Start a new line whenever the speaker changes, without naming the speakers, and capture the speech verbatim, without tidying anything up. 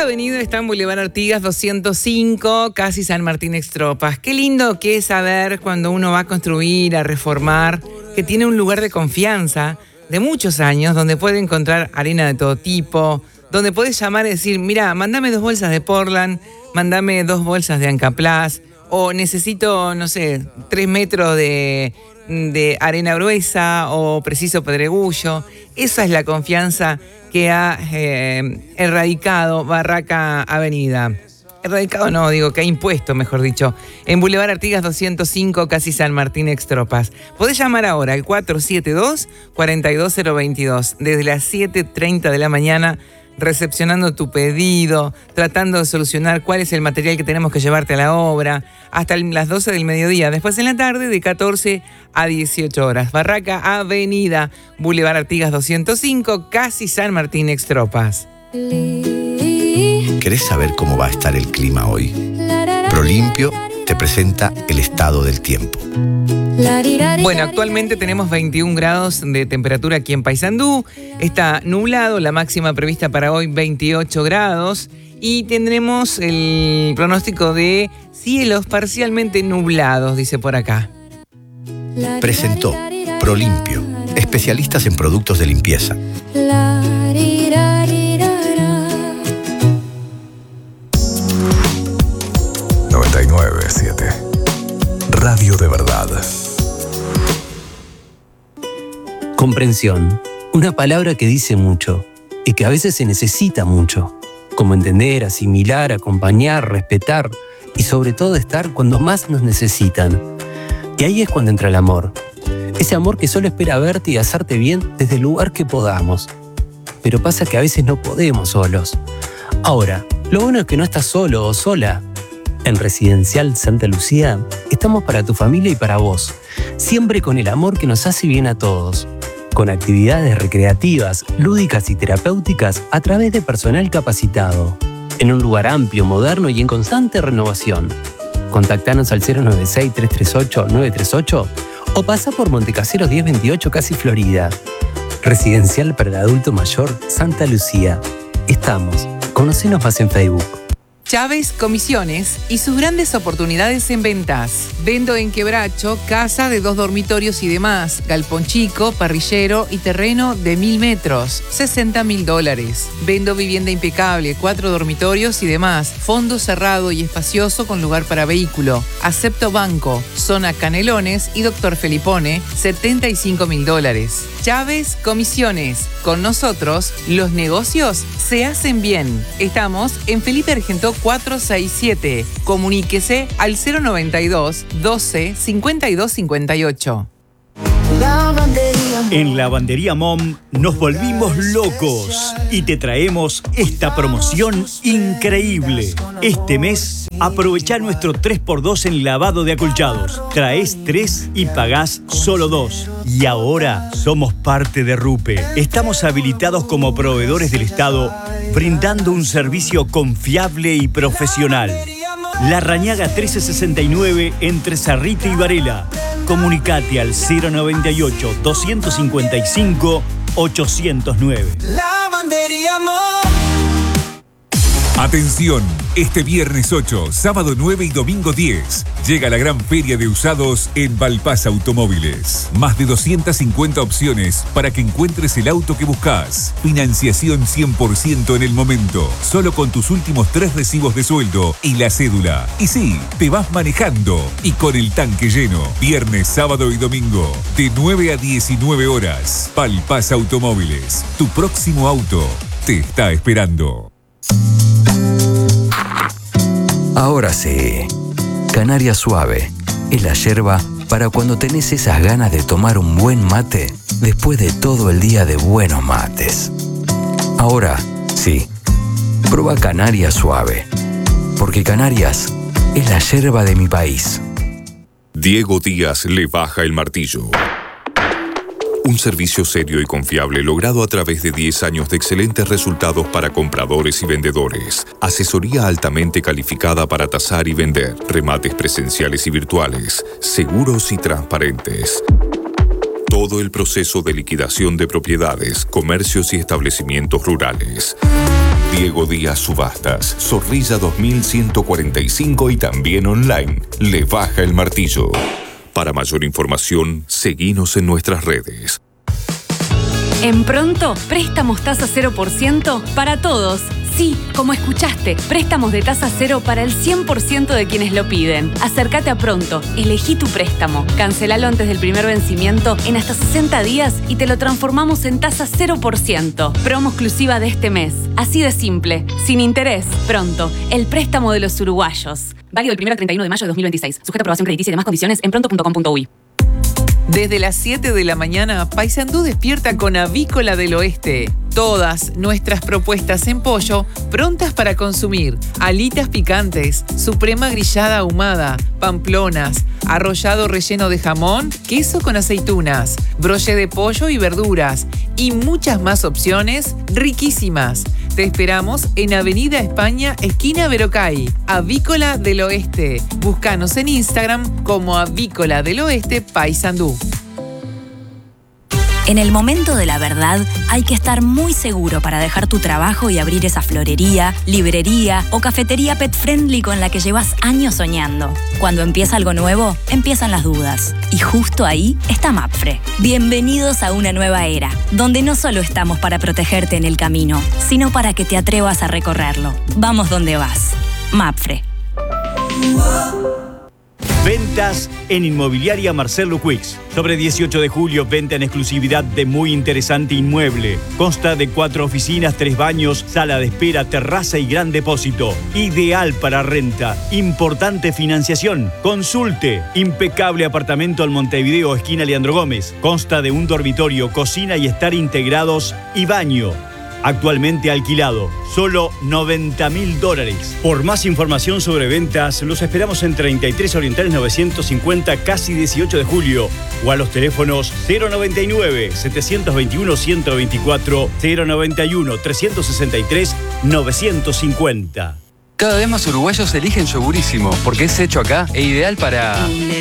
Avenida está en Boulevard Artigas doscientos cinco, casi San Martín Extropas. Qué lindo que es saber cuando uno va a construir, a reformar, que tiene un lugar de confianza de muchos años, donde puede encontrar arena de todo tipo, donde puedes llamar y decir, mira, mándame dos bolsas de Portland, mándame dos bolsas de Ancaplast, o necesito, no sé, tres metros de, de arena gruesa, o preciso pedregullo. Esa es la confianza que ha eh, erradicado Barraca Avenida. Erradicado no, digo, que ha impuesto, mejor dicho, en Boulevard Artigas doscientos cinco, casi San Martín Extropas. Podés llamar ahora al cuatro siete dos, cuatro dos cero dos dos, desde las siete treinta de la mañana, recepcionando tu pedido, tratando de solucionar cuál es el material que tenemos que llevarte a la obra, hasta las doce del mediodía. Después en la tarde, de catorce a dieciocho horas. Barraca Avenida, Boulevard Artigas doscientos cinco, casi San Martín Extropas.
¿Querés saber cómo va a estar el clima hoy? Prolimpio te presenta el estado del tiempo.
Bueno, actualmente tenemos veintiún grados de temperatura aquí en Paysandú. Está nublado, la máxima prevista para hoy veintiocho grados. Y tendremos el pronóstico de cielos parcialmente nublados, dice por acá.
Presentó Prolimpio, especialistas en productos de limpieza.
noventa y nueve punto siete Radio de verdad.
Comprensión, una palabra que dice mucho y que a veces se necesita mucho, como entender, asimilar, acompañar, respetar y sobre todo estar cuando más nos necesitan. Y ahí es cuando entra el amor, ese amor que solo espera verte y hacerte bien desde el lugar que podamos. Pero pasa que a veces no podemos solos. Ahora, lo bueno es que no estás solo o sola. En Residencial Santa Lucía estamos para tu familia y para vos, siempre con el amor que nos hace bien a todos, con actividades recreativas, lúdicas y terapéuticas a través de personal capacitado, en un lugar amplio, moderno y en constante renovación. Contactanos al cero nueve seis, tres tres ocho, nueve tres ocho o pasa por Montecaseros diez veintiocho, casi Florida. Residencial para el Adulto Mayor Santa Lucía. Estamos. Conocenos más en Facebook.
Chávez Comisiones y sus grandes oportunidades en ventas. Vendo en Quebracho casa de dos dormitorios y demás, galpón chico, parrillero y terreno de mil metros, sesenta mil dólares. Vendo vivienda impecable, cuatro dormitorios y demás, fondo cerrado y espacioso con lugar para vehículo. Acepto banco, zona Canelones y Doctor Felipone, setenta y cinco mil dólares. Chávez Comisiones. Con nosotros, los negocios se hacen bien. Estamos en Felipe Argentó cuatrocientos sesenta y siete. Comuníquese al cero noventa y dos, doce, cincuenta y dos cincuenta y ocho.
En Lavandería Mom nos volvimos locos y te traemos esta promoción increíble. Este mes, aprovecha nuestro tres por dos en lavado de acolchados. Traes tres y pagás solo dos. Y ahora somos parte de Rupe. Estamos habilitados como proveedores del Estado, brindando un servicio confiable y profesional. La Rañaga trece sesenta y nueve entre Zarrita y Varela. Comunicate al cero noventa y ocho, doscientos cincuenta y cinco, ochocientos nueve.
Lavandería Mom.
Atención, este viernes ocho, sábado nueve y domingo diez, llega la gran feria de usados en Valpasa Automóviles. Más de doscientas cincuenta opciones para que encuentres el auto que buscas. Financiación cien por ciento en el momento, solo con tus últimos tres recibos de sueldo y la cédula. Y sí, te vas manejando y con el tanque lleno. Viernes, sábado y domingo, de nueve a diecinueve horas. Valpasa Automóviles, tu próximo auto te está esperando.
Ahora sí, Canaria Suave es la yerba para cuando tenés esas ganas de tomar un buen mate después de todo el día de buenos mates. Ahora sí, prueba Canaria Suave, porque Canarias es la yerba de mi país.
Diego Díaz le baja el martillo. Un servicio serio y confiable logrado a través de diez años de excelentes resultados para compradores y vendedores. Asesoría altamente calificada para tasar y vender. Remates presenciales y virtuales. Seguros y transparentes. todo el proceso de liquidación de propiedades, comercios y establecimientos rurales. Diego Díaz Subastas, Zorrilla dos mil ciento cuarenta y cinco y también online. Le Baja el Martillo. Para mayor información, seguinos en nuestras redes.
En Pronto, préstamos tasa cero por ciento para todos. Sí, como escuchaste, préstamos de tasa cero para el cien por ciento de quienes lo piden. Acércate a Pronto, elegí tu préstamo, cancelalo antes del primer vencimiento en hasta sesenta días y te lo transformamos en tasa cero por ciento. Promo exclusiva de este mes. Así de simple, sin interés. Pronto, el préstamo de los uruguayos. Válido del primero al treinta y uno de mayo de dos mil veintiséis. Sujeto a aprobación crediticia y demás condiciones en pronto punto com punto uy.
Desde las siete de la mañana, Paysandú despierta con Avícola del Oeste. Todas nuestras propuestas en pollo prontas para consumir. Alitas picantes, suprema grillada ahumada, pamplonas, arrollado relleno de jamón, queso con aceitunas, broche de pollo y verduras y muchas más opciones riquísimas. Te esperamos en Avenida España, esquina Verocay, Avícola del Oeste. Búscanos en Instagram como Avícola del Oeste Paysandú.
En el momento de la verdad, hay que estar muy seguro para dejar tu trabajo y abrir esa florería, librería o cafetería pet friendly con la que llevas años soñando. Cuando empieza algo nuevo, empiezan las dudas. Y justo ahí está Mapfre. Bienvenidos a una nueva era, donde no solo estamos para protegerte en el camino, sino para que te atrevas a recorrerlo. Vamos donde vas. Mapfre.
Ventas en Inmobiliaria Marcelo Quicks. Sobre dieciocho de julio, venta en exclusividad de muy interesante inmueble. Consta de cuatro oficinas, tres baños, sala de espera, terraza y gran depósito. Ideal para renta. Importante financiación. Consulte. Impecable apartamento al Montevideo, esquina Leandro Gómez. Consta de un dormitorio, cocina y estar integrados y baño. Actualmente alquilado, solo noventa mil dólares. Por más información sobre ventas, los esperamos en treinta y tres Orientales novecientos cincuenta, casi dieciocho de julio, o a los teléfonos cero noventa y nueve, setecientos veintiuno, ciento veinticuatro, cero noventa y uno, trescientos sesenta y tres, novecientos cincuenta.
Cada vez más uruguayos eligen Yogurísimo porque es hecho acá e ideal para...